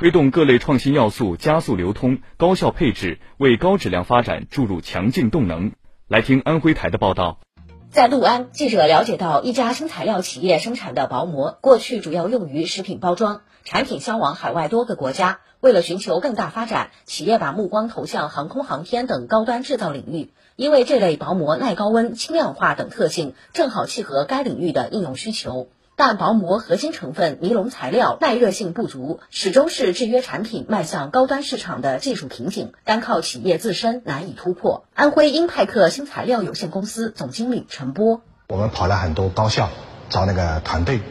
推动各类创新要素加速流通、高效配置，为高质量发展注入强劲动能。来听安徽台的报道。 在六安，记者了解到，一家新材料企业生产的薄膜，过去主要用于食品包装，产品销往海外多个国家。为了寻求更大发展，企业把目光投向航空航天等高端制造领域，因为这类薄膜耐高温、轻量化等特性，正好契合该领域的应用需求。但薄膜核心成分尼龙材料耐热性不足，始终是制约产品迈向高端市场的技术瓶颈，单靠企业自身难以突破。安徽英派克新材料有限公司总经理陈波： 我们跑了很多高校，找那个团队，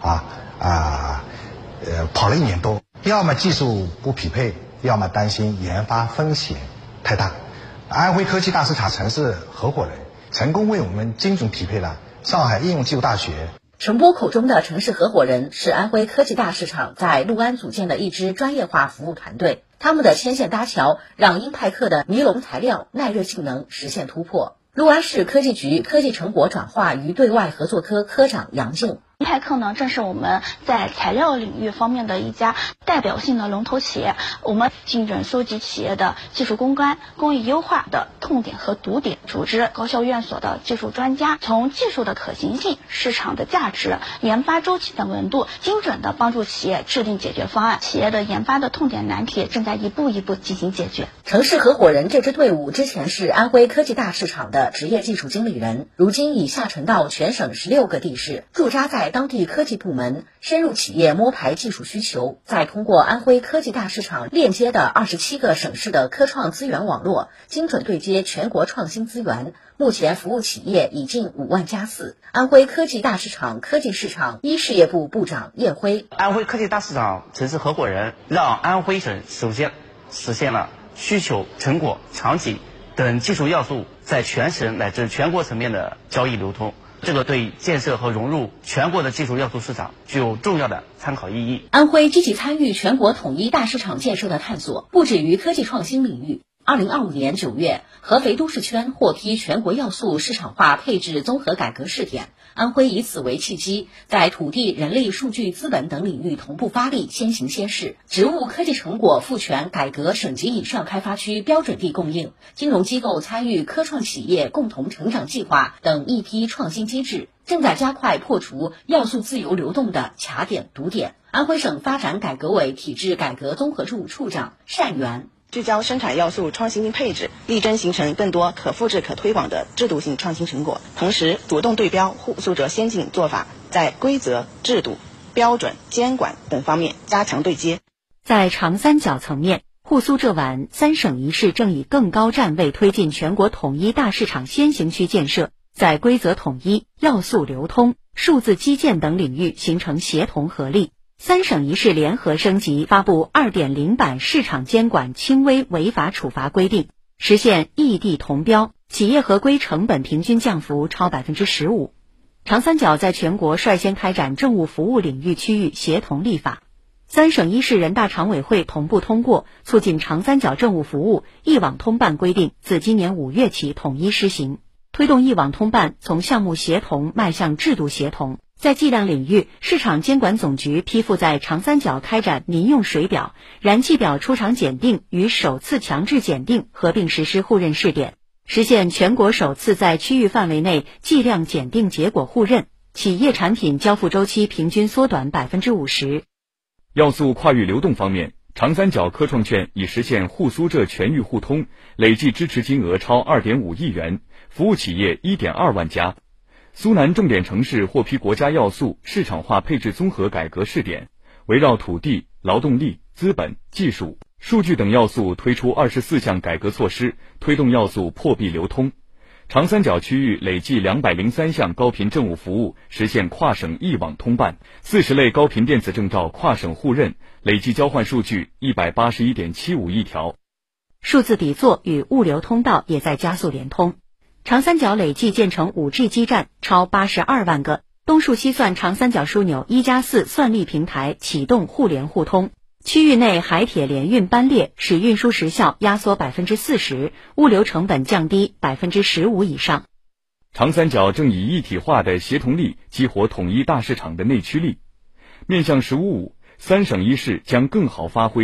跑了1年多，要么技术不匹配，要么担心研发风险太大。安徽科技大市场城市合伙人成功为我们精准匹配了上海应用技术大学。 陈波口中的城市合伙人是安徽科技大市场在六安组建的一支专业化服务团队，他们的牵线搭桥让英派克的尼龙材料耐热性能实现突破。六安市科技局科技成果转化与对外合作科科长杨静： 英派克呢，正是我们在材料领域方面的一家代表性的龙头企业。我们精准收集企业的技术攻关、工艺优化的痛点和堵点，组织高校院所的技术专家，从技术的可行性、市场的价值、研发周期等维度，精准的帮助企业制定解决方案。企业的研发的痛点难题正在一步一步进行解决。 城市合伙人这支队伍之前是安徽科技大市场的职业技术经理人，如今已下沉到全省16个地市，驻扎在当地科技部门，深入企业摸排技术需求，再通过安徽科技大市场链接的27个省市的科创资源网络，精准对接全国创新资源。目前服务企业已近5万家次。安徽科技大市场科技市场一事业部部长叶辉： 安徽科技大市场城市合伙人让安徽省首先实现了需求、成果、场景等技术要素在全省乃至全国层面的交易流通，这个对建设和融入全国的技术要素市场具有重要的参考意义。 安徽积极参与全国统一大市场建设的探索，不止于科技创新领域。2025年9月，合肥都市圈获批全国要素市场化配置综合改革试点，安徽以此为契机，在土地、人力、数据、资本等领域同步发力，先行先试。职务科技成果赋权改革省级以上开发区标准地供应，金融机构参与科创企业共同成长计划等一批创新机制，正在加快破除要素自由流动的卡点堵点。安徽省发展改革委体制改革综合处处长单元： 聚焦生产要素创新性配置，力争形成更多可复制可推广的制度性创新成果，同时主动对标互诉者先进做法，在规则、制度、标准、监管等方面加强对接。 在长三角层面，沪苏浙皖3省1市正以更高站位推进全国统一大市场先行区建设，在规则统一、要素流通、数字基建等领域形成协同合力。3省1市联合升级发布 2.0 版市场监管轻微违法处罚规定，实现异地同标，企业合规成本平均降幅超 15%。长三角在全国率先开展政务服务领域区域协同立法。3省1市人大常委会同步通过促进长三角政务服务一网通办规定，自今年5月起统一施行，推动一网通办从项目协同迈向制度协同。在计量领域，市场监管总局批复在长三角开展民用水表、燃气表出厂检定与首次强制检定合并实施互认试点，实现全国首次在区域范围内计量检定结果互认，企业产品交付周期平均缩短 50%。 要素跨域流动方面，长三角科创券已实现沪苏浙全域互通，累计支持金额超 2.5 亿元，服务企业 1.2 万家。苏南重点城市获批国家要素市场化配置综合改革试点，围绕土地、劳动力、资本、技术、数据等要素推出24项改革措施，推动要素破壁流通。长三角区域累计203项高频政务服务实现跨省一网通办，40类高频电子证照跨省互认，累计交换数据 181.75 亿条。 数字底座与物流通道也在加速联通。长三角累计建成 5G 基站超82万个，东数西算长三角枢纽1+4算力平台启动互联互通，区域内海铁联运班列使运输时效压缩 40%， 物流成本降低 15% 以上。 长三角正以一体化的协同力激活统一大市场的内驱力，面向“十五五”，3省1市将更好发挥